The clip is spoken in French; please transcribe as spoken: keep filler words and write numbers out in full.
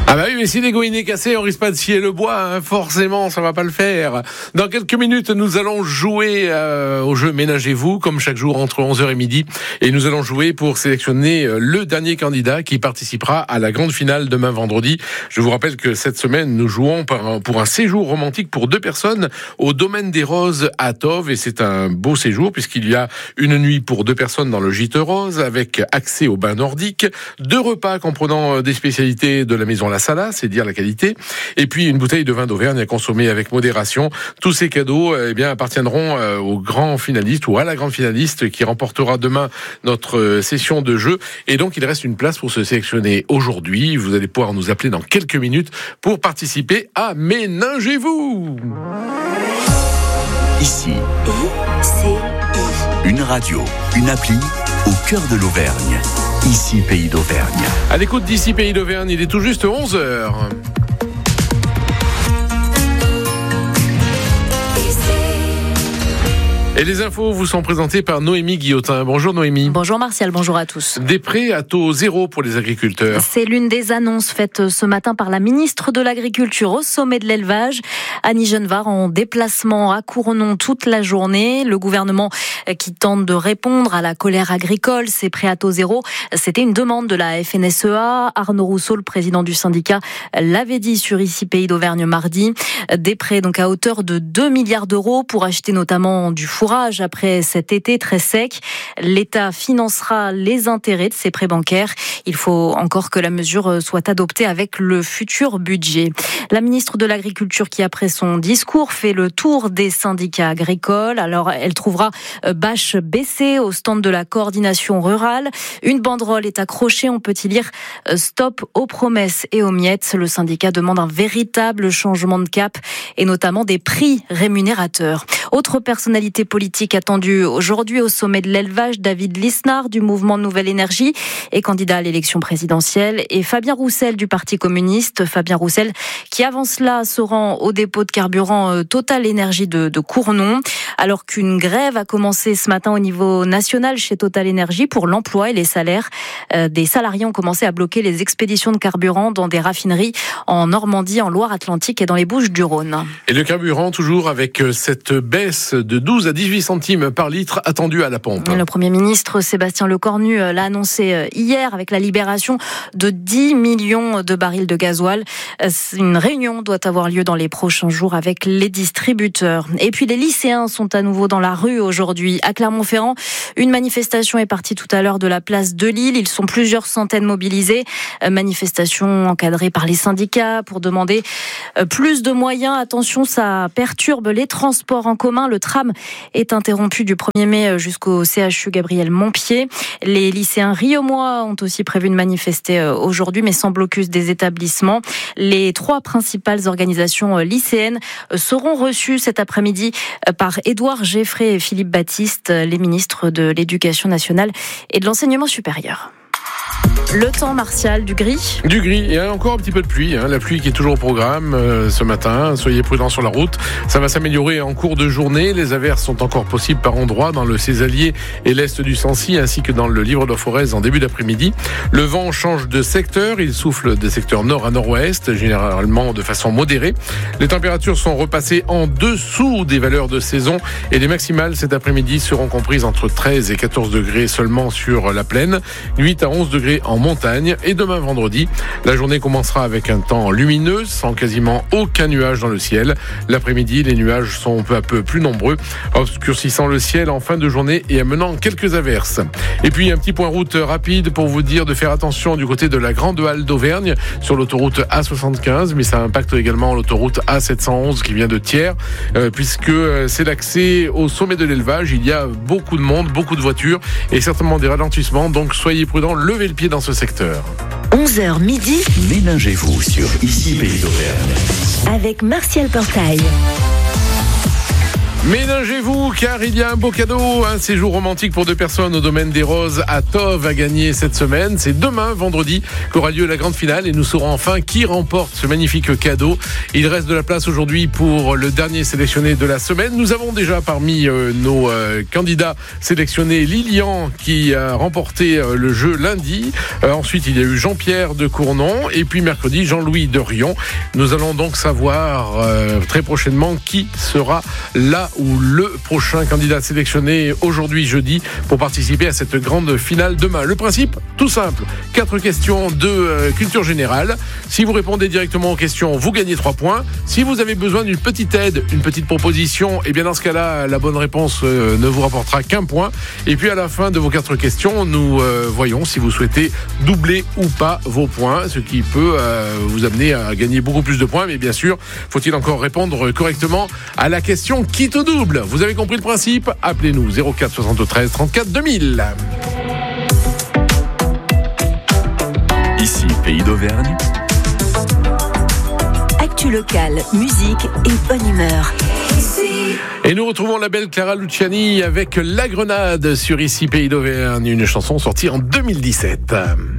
Ah bah oui, mais si l'égoïne est cassé, on risque pas de scier le bois, hein. Forcément, ça va pas le faire. Dans quelques minutes, nous allons jouer euh, au jeu Ménagez-vous, comme chaque jour entre onze heures et midi. Et nous allons jouer pour sélectionner le dernier candidat qui participera à la grande finale demain vendredi. Je vous rappelle que cette semaine, nous jouons pour un séjour romantique pour deux personnes au Domaine des Roses à Tove. Et c'est un beau séjour puisqu'il y a une nuit pour deux personnes dans le gîte rose avec accès au bain nordique, deux repas comprenant des spécialités de la maison La Sala, c'est dire la qualité, et puis une bouteille de vin d'Auvergne à consommer avec modération. Tous ces cadeaux eh bien, appartiendront euh, au grand finaliste ou à la grande finaliste qui remportera demain notre euh, session de jeu. Et donc, il reste une place pour se sélectionner aujourd'hui. Vous allez pouvoir nous appeler dans quelques minutes pour participer à Ménagez-vous. Ici, I C I. Une radio, une appli au cœur de l'Auvergne. Ici, Pays d'Auvergne. À l'écoute d'ici, Pays d'Auvergne, il est tout juste onze heures. Et les infos vous sont présentées par Noémie Guillotin. Bonjour Noémie. Bonjour Martial, bonjour à tous. Des prêts à taux zéro pour les agriculteurs. C'est l'une des annonces faites ce matin par la ministre de l'Agriculture au sommet de l'élevage. Annie Genevard en déplacement à Cournon toute la journée. Le gouvernement qui tente de répondre à la colère agricole, ces prêts à taux zéro, c'était une demande de la F N S E A. Arnaud Rousseau, le président du syndicat, l'avait dit sur Ici Pays d'Auvergne mardi. Des prêts donc à hauteur de deux milliards d'euros pour acheter notamment du fourrage après cet été très sec. L'État financera les intérêts de ces prêts bancaires. Il faut encore que la mesure soit adoptée avec le futur budget. La ministre de l'Agriculture qui, après son discours, fait le tour des syndicats agricoles. Alors, elle trouvera bâche baissée au stand de la coordination rurale. Une banderole est accrochée, on peut y lire « Stop aux promesses et aux miettes ». Le syndicat demande un véritable changement de cap et notamment des prix rémunérateurs. Autre personnalité politique attendue aujourd'hui au sommet de l'élevage, David Lisnard du mouvement Nouvelle Énergie est candidat à l'élection présidentielle, et Fabien Roussel du Parti communiste. Fabien Roussel qui avance là se rend au dépôt de carburant Total Énergie de, de Cournon, alors qu'une grève a commencé ce matin au niveau national chez Total Énergie pour l'emploi et les salaires. Euh, des salariés ont commencé à bloquer les expéditions de carburant dans des raffineries en Normandie, en Loire-Atlantique et dans les Bouches-du-Rhône. Et le carburant toujours avec cette baisse de douze à dix-huit centimes par litre attendue à la pompe. Le Premier ministre Sébastien Lecornu l'a annoncé hier avec la libération de dix millions de barils de gasoil. Une réunion doit avoir lieu dans les prochains jours avec les distributeurs. Et puis les lycéens sont à nouveau dans la rue aujourd'hui. À Clermont-Ferrand, une manifestation est partie tout à l'heure de la place de Lille. Ils sont plusieurs centaines mobilisés. Manifestation encadrée par les syndicats pour demander plus de moyens. Attention, ça perturbe les transports en commun. Le tram est interrompu du premier mai jusqu'au C H U Gabriel Montpied. Les lycéens riaumois ont aussi prévu de manifester aujourd'hui, mais sans blocus des établissements. Les trois principales organisations lycéennes seront reçues cet après-midi par Édouard Geffray et Philippe Baptiste, les ministres de l'Éducation nationale et de l'Enseignement supérieur. Le temps, Martial, du gris. Du gris, et encore un petit peu de pluie, hein. La pluie qui est toujours au programme euh, ce matin. Soyez prudents sur la route. Ça va s'améliorer en cours de journée. Les averses sont encore possibles par endroits dans le Césalier et l'est du Sancy, ainsi que dans le Livre-de-Forez en début d'après-midi. Le vent change de secteur. Il souffle des secteurs nord à nord-ouest, généralement de façon modérée. Les températures sont repassées en dessous des valeurs de saison, et les maximales cet après-midi seront comprises entre treize et quatorze degrés seulement sur la plaine, huit à onze degrés en montagne. Et demain vendredi, la journée commencera avec un temps lumineux, sans quasiment aucun nuage dans le ciel. L'après-midi, les nuages sont peu à peu plus nombreux, obscurcissant le ciel en fin de journée et amenant quelques averses. Et puis un petit point route rapide pour vous dire de faire attention du côté de la Grande Halle d'Auvergne sur l'autoroute A soixante-quinze, mais ça impacte également l'autoroute A sept cent onze qui vient de Thiers, euh, puisque c'est l'accès au sommet de l'élevage. Il y a beaucoup de monde, beaucoup de voitures et certainement des ralentissements, donc soyez prudents, levez le pied dans ce secteur. onze heures midi. Ménagez-vous sur Ici Pays d'Auvergne. Avec Martial Portail. Ménagez-vous car il y a un beau cadeau, un séjour romantique pour deux personnes au domaine des Roses à Tove à gagner cette semaine. C'est demain, vendredi, qu'aura lieu la grande finale et nous saurons enfin qui remporte ce magnifique cadeau. Il reste de la place aujourd'hui pour le dernier sélectionné de la semaine. Nous avons déjà parmi euh, nos euh, candidats sélectionnés Lilian qui a remporté euh, le jeu lundi. Euh, ensuite, il y a eu Jean-Pierre de Cournon et puis mercredi, Jean-Louis de Rion. Nous allons donc savoir euh, très prochainement qui sera là ou le prochain candidat sélectionné aujourd'hui jeudi pour participer à cette grande finale demain. Le principe, tout simple, quatre questions de euh, culture générale. Si vous répondez directement aux questions, vous gagnez trois points. Si vous avez besoin d'une petite aide, une petite proposition, et bien dans ce cas-là, la bonne réponse euh, ne vous rapportera qu'un point. Et puis à la fin de vos quatre questions, nous euh, voyons si vous souhaitez doubler ou pas vos points, ce qui peut euh, vous amener à gagner beaucoup plus de points. Mais bien sûr, faut-il encore répondre correctement à la question qui te double. Vous avez compris le principe? Appelez-nous zéro quatre soixante-treize trente-quatre deux mille. Ici, Pays d'Auvergne. Actu locale, musique et bonne humeur. Et nous retrouvons la belle Clara Luciani avec La Grenade sur Ici Pays d'Auvergne, une chanson sortie en deux mille dix-sept.